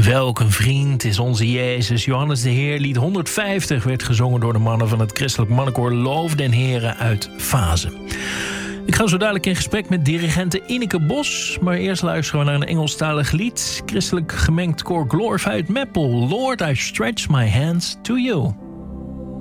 Welk een vriend is onze Jezus. Johannes de Heer, lied 150, werd gezongen door de mannen van het christelijk mannenkoor Loof den Heere uit Vazen. Ik ga zo dadelijk in gesprek met dirigente Ineke Bos. Maar eerst luisteren we naar een Engelstalig lied. Christelijk gemengd koor Glorify uit Meppel. Lord, I stretch my hands to you.